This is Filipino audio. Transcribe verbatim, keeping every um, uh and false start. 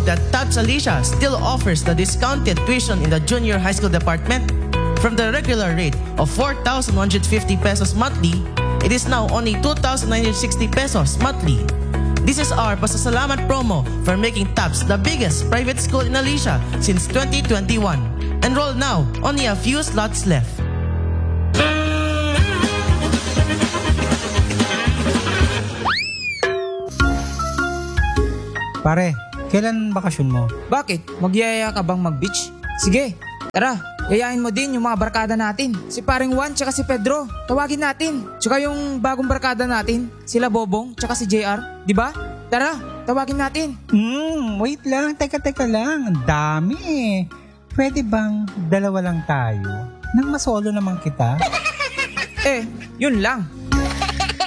that Tabs Alicia still offers the discounted tuition in the junior high school department. From the regular rate of four thousand one hundred fifty pesos monthly, it is now only two thousand nine hundred sixty pesos monthly. This is our pasasalamat promo for making Tabs the biggest private school in Alicia since twenty twenty-one. Enroll now, only a few slots left. Pare, kailan bakasyon mo? Bakit? Magyaya ka bang mag-beach? Sige, tara, yayain mo din yung mga barkada natin. Si paring Juan tsaka si Pedro, tawagin natin. Tsaka yung bagong barkada natin, sila Bobong tsaka si J R, di ba? Tara, tawagin natin. Hmm, wait lang, teka teka lang, ang dami eh. Pwede bang dalawa lang tayo? Nang masolo naman kita? Eh, yun lang.